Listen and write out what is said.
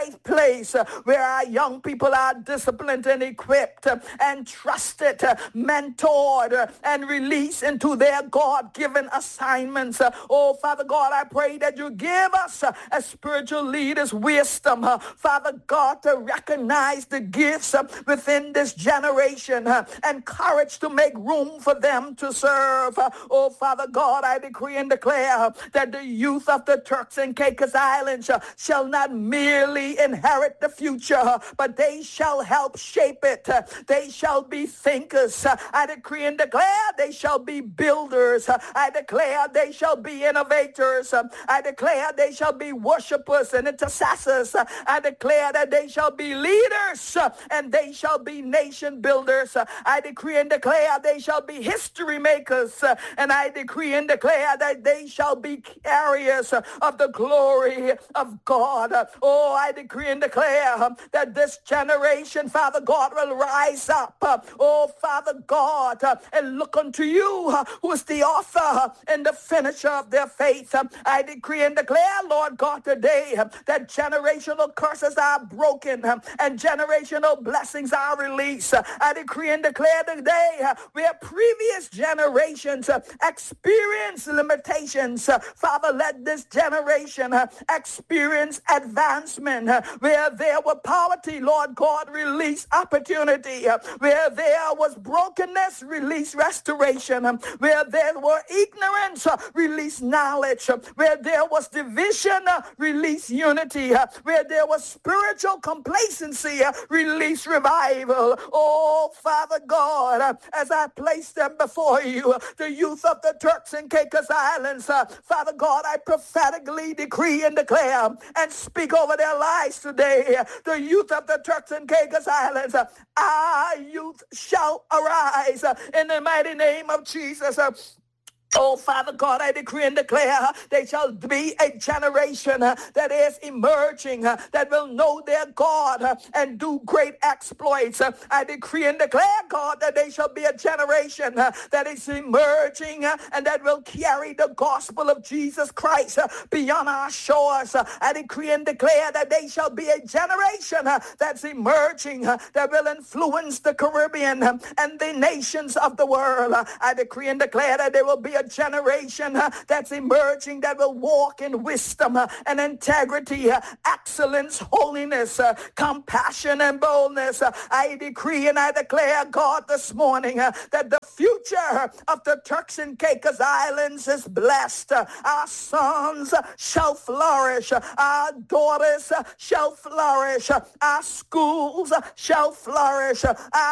safe place where our young people are disciplined and equipped and trusted, mentored, and released into their God-given assignments. Oh, Father God, I pray that you give us as spiritual leaders wisdom, Father God, to recognize the gifts within this generation and courage to make room for them to serve. Oh, Father God, I decree and declare that the youth of the Turks and Caicos Islands shall not merely inherit the future, but they shall help shape it. They shall be thinkers. I decree and declare they shall be builders. I declare they shall be innovators. I declare they shall be worshipers and intercessors. I declare that they shall be leaders and they shall be nation builders. I decree and declare they shall be history makers. And I decree and declare that they shall be carriers of the glory of God. Oh, I decree and declare that this generation, Father God, will rise up. Oh, Father God, and look unto you, who is the author and the finisher of their faith. I decree and declare, Lord God, today that generational curses are broken and generational blessings are released. I decree and declare today where previous generations experience limitations, Father, let this generation experience advancement. Where there was poverty, Lord God, release opportunity. Where there was brokenness, release restoration. Where there were ignorance, release knowledge. Where there was division, release unity. Where there was spiritual complacency, release revival. Oh, Father God, as I place them before you, the youth of the Turks and Caicos Islands, Father God, I prophetically decree and declare and speak over their lives today. The youth of the Turks and Caicos Islands, our youth shall arise in the mighty name of Jesus. Oh, Father God, I decree and declare they shall be a generation that is emerging, that will know their God and do great exploits. I decree and declare, God, that they shall be a generation that is emerging and that will carry the gospel of Jesus Christ beyond our shores. I decree and declare that they shall be a generation that's emerging, that will influence the Caribbean and the nations of the world. I decree and declare that there will be a generation that's emerging that will walk in wisdom and integrity, excellence, holiness, compassion, and boldness. I decree and I declare, God, this morning that the future of the Turks and Caicos Islands is blessed. Our sons shall flourish. Our daughters shall flourish. Our schools shall flourish. Our